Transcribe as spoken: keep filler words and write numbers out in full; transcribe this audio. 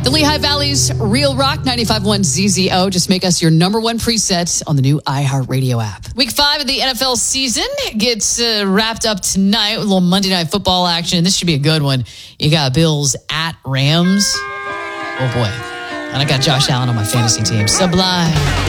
The Lehigh Valley's Real Rock ninety-five point one Z Z O. Just make us your number one preset on the new iHeartRadio app. Week five of the N F L season gets uh, wrapped up tonight with a little Monday Night Football action. This should be a good one. You got Bills at Rams. Oh, boy. And I got Josh Allen on my fantasy team. Sublime.